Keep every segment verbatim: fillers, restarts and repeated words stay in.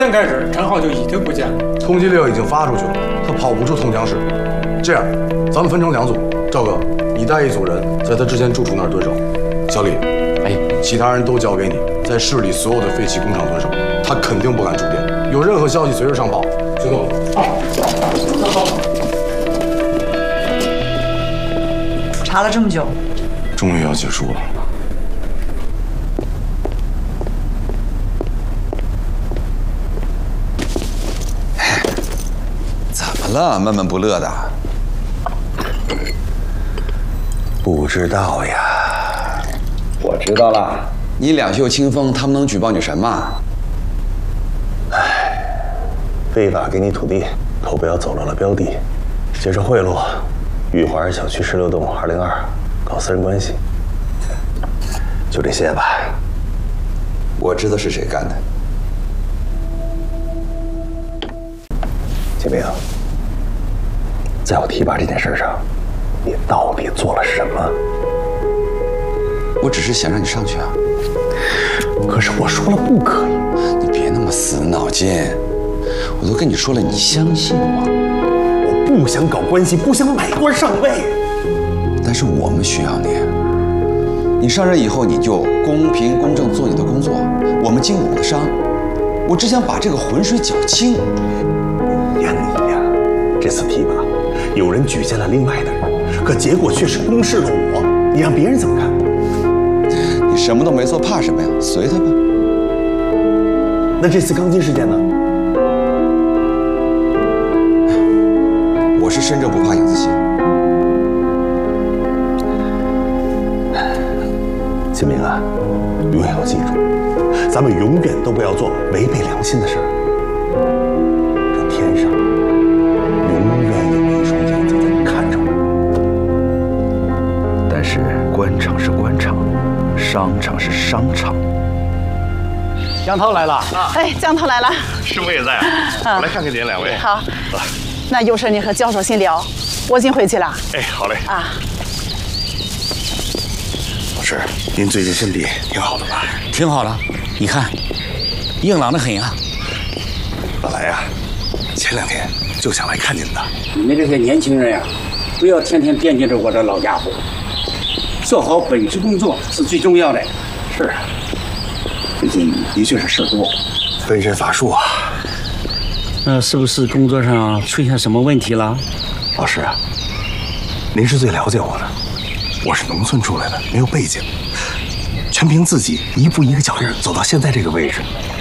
现在开始，陈浩就已经不见了。 通缉令已经发出去了，他跑不出通江市。这样，咱们分成两组，赵哥，你带一组人在他之前住处那儿蹲守。小李，哎，其他人都交给你，在市里所有的废弃工厂蹲守，他肯定不敢触电。有任何消息随时上报。行动。好。 查了这么久， 终于要结束了。 了，闷闷不乐的。 不知道呀。 我知道了。你两袖清风，他们能举报你什么？ 唉，非法给你土地，投标走漏了标的，接受贿赂，玉华小区十六栋二零二，搞私人关系，就这些吧。 我知道是谁干的。 秦明。 在我提拔这件事上，你到底做了什么？ 我只是想让你上去啊。 可是我说了不可以。 你别那么死脑筋，我都跟你说了，你相信我。 我不想搞关系，不想买官上位。 但是我们需要你。你上任以后，你就公平公正做你的工作，我们经我们的商。我只想把这个浑水搅清。 你呀你呀，这次提拔。 有人举荐了另外的人，可结果却是公示了我，你让别人怎么看？ 你什么都没做，怕什么呀？随他吧。 那这次钢筋事件呢？ 我是身正不怕影子斜。 秦明啊，永远要记住，咱们永远都不要做违背良心的事儿。这天上永远有。 是官场是官场，商场是商场。 江涛来了啊！ 哎，江涛来了， 师傅也在啊！我来看看您两位。 好，那有事你和教授先聊，我先回去了。 哎，好嘞。 啊， 老师，您最近身体挺好的吧？ 挺好的，你看，硬朗得很呀。 本来呀，前两天就想来看您的。 你们这些年轻人呀，不要天天惦记着我这老家伙。 做好本职工作是最重要的。 是啊，最近的确是事多，分身乏术啊。 那是不是工作上出现什么问题了？ 老师啊，您是最了解我的。我是农村出来的，没有背景，全凭自己一步一个脚印走到现在这个位置。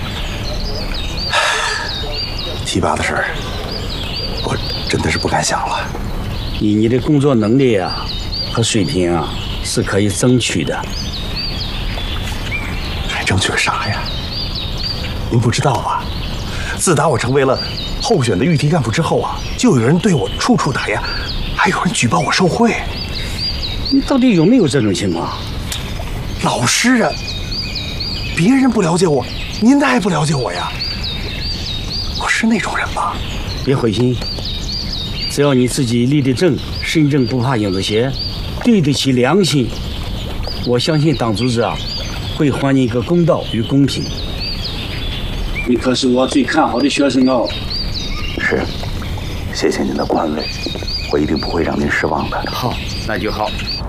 提拔的事儿，我真的是不敢想了。 以你的工作能力啊和水平啊。 是可以争取的， 还争取啥呀？您不知道吧？自打我成为了候选的预提干部之后啊，就有人对我处处打压，还有人举报我受贿。 你到底有没有这种情况？ 老师啊，别人不了解我，您还不了解我呀？我是那种人吗？ 别灰心，只要你自己立得正，身正不怕影子斜。 对得起良心，我相信党组织啊会还你一个公道与公平。你可是我最看好的学生哦。 是，谢谢您的宽慰，我一定不会让您失望的。 好，那就好。